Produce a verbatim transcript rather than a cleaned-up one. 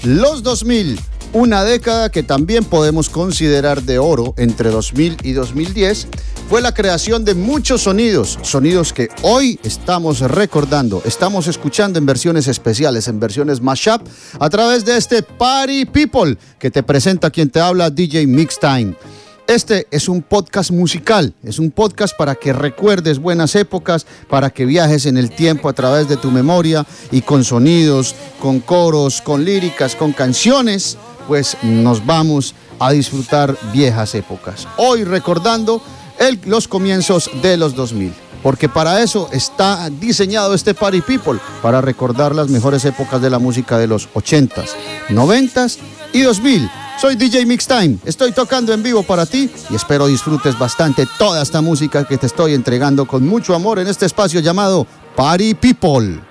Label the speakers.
Speaker 1: Los dos mil, una década que también podemos considerar de oro entre dos mil y dos mil diez, fue la creación de muchos sonidos, sonidos que hoy estamos recordando, estamos escuchando en versiones especiales, en versiones mashup, a través de este Party People que te presenta quien te habla, D J Mixtime. Este es un podcast musical, es un podcast para que recuerdes buenas épocas, para que viajes en el tiempo a través de tu memoria y con sonidos, con coros, con líricas, con canciones, pues nos vamos a disfrutar viejas épocas. Hoy recordando el, los comienzos de los dos mil, porque para eso está diseñado este Party People, para recordar las mejores épocas de la música de los ochentas, noventas y dos mil. Soy D J Mixtime, estoy tocando en vivo para ti y espero disfrutes bastante toda esta música que te estoy entregando con mucho amor en este espacio llamado Party People.